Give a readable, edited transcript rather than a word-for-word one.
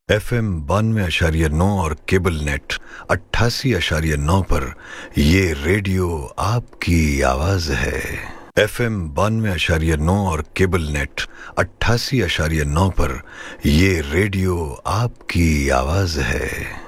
FM 92.9 और cable net 88.9 पर ये रेडियो आपकी आवाज है। FM 92.9 और केबल नेट 88.9 पर ये रेडियो आपकी आवाज है।